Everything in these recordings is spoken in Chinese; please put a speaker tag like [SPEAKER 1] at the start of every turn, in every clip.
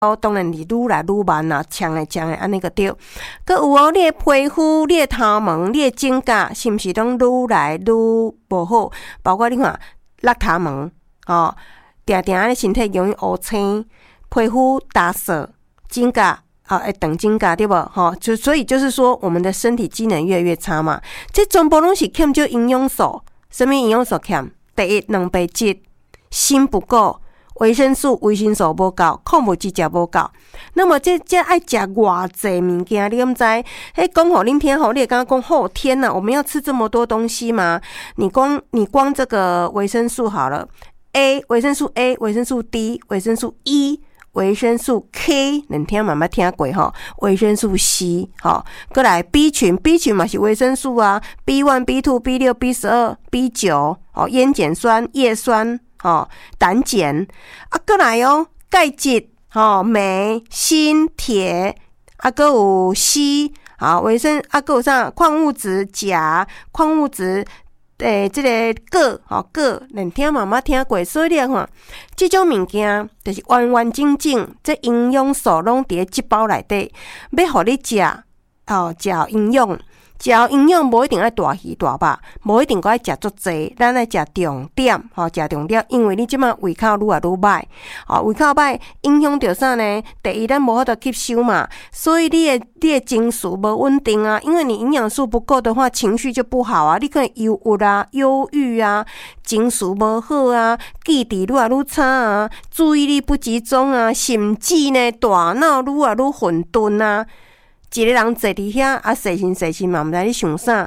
[SPEAKER 1] 当然是愈来愈慢啦，呛的安尼个对。佮有哦，你的皮肤、你的头毛、你的指甲，是毋是拢愈来愈无好？包括你看落头毛哦，定定安尼身体容易乌青，皮肤打色，指甲会长指甲对无？所以就是说，我们的身体机能越来越差嘛。这全部拢是欠少营养素。什么营养素欠？第一，蛋白质、锌不够，维生素无够，矿物质食无够。那么这爱食偌济物件，你敢知？迄讲互恁听吼，你会感觉讲天哪，我们要吃这么多东西吗？你光这个维生素好了 ，A 维生素 A、维生素 D、维生素 E。维生素 K， 恁听慢慢听过吼，维生素 C， 吼，过来 B 群嘛是维生素啊 ，B1、B2、B6、B12、B9， 哦，烟碱酸、叶酸，哦，胆碱，过来哦，钙质，哦，镁、锌、铁，过有硒，好，维生，过有啥？矿物质、钾，矿物质。这个铬，铬，恁听妈妈听过，所以你看，这种物件就是完整，这营养素拢伫一包内底，要互你食，食营养。食营养无一定爱大鱼大肉，无一定爱食足济，咱爱食重点，食重点，因为你即马胃口愈来愈歹，胃口歹影响到啥呢？第一，咱无法度吸收嘛，所以你的情绪无稳定啊，因为你营养素不够的话，情绪就不好啊，你可能忧郁啊、忧郁啊，情绪无好啊，记忆愈来愈差啊，注意力不集中啊，甚至呢，大脑愈来愈混沌啊。一个人坐伫遐细心嘛，毋知你想啥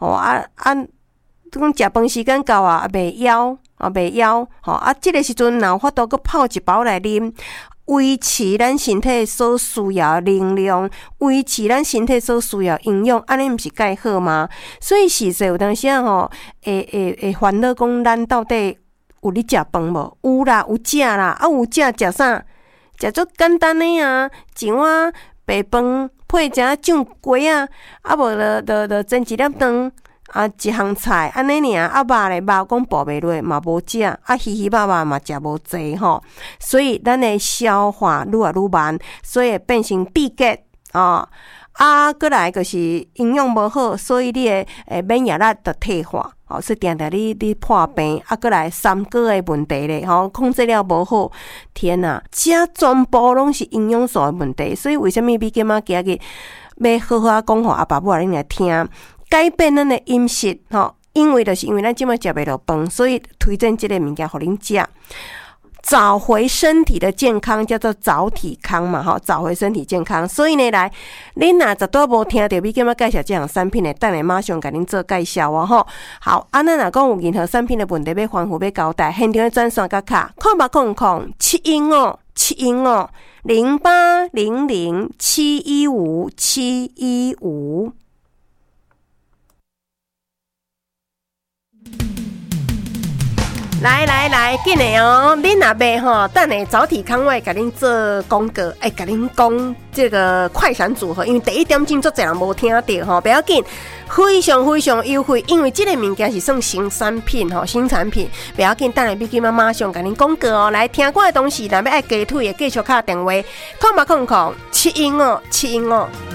[SPEAKER 1] 讲食饭时间到啊，袂枵，即个时阵若有法度佮泡一包来啉，维持咱身体所需要的能量，维持咱身体所需要营养，安尼毋是介好吗？所以实际有当时会烦恼讲咱到底有咧食饭无？有啦，有食啦，有食啥？食足简单的啊，一碗白饭。配一只酱鸡啊，无就蒸一粒蛋一项菜安尼尔，肉咧肉讲补袂落嘛无食，稀肉嘛食无济吼，所以咱的消化愈来愈慢，所以变成闭结过来就是营养无好，所以你的免疫力就退化，所以定你破病，过来三高的问题咧，控制了无好，天哪，这全部拢是营养素的问题，所以为什么今日要好好讲互阿爸母恁来听，改变咱的饮食，因为咱即摆食袂落饭，所以推荐这个物件互恁食。找回身体的健康叫做早体康嘛，找回身体健康。所以呢，来，恁若绝对无听到你今仔介绍这样产品的，等下马上甲恁做介绍吼。好，咱若讲有任何产品的问题要吩咐要交代，现场的专线甲卡，0800-715-715 0800-715-715。来，紧的哦！恁若要吼，等下早体康外甲恁做广告，甲恁讲这个快闪组合，因为第一点钟足侪人无听到吼，不要紧，非常优惠，因为这个物件是算新产品吼，新产品，不要紧，等下比马上甲恁广告哦。来听过的东西，若要爱鸡腿的，继续敲电话，0800-715-715。